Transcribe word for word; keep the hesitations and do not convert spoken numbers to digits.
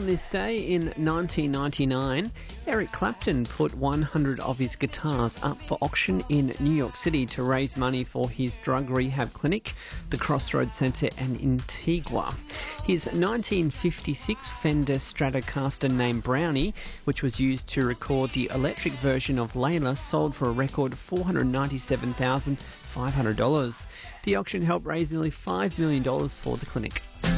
this day in nineteen ninety-nine, Eric Clapton put one hundred of his guitars up for auction in New York City to raise money for his drug rehab clinic, the Crossroads Centre in Antigua. His nineteen fifty-six Fender Stratocaster named Brownie, which was used to record the electric version of Layla, sold for a record four hundred ninety-seven thousand five hundred dollars. The auction helped raise nearly five million dollars for the clinic.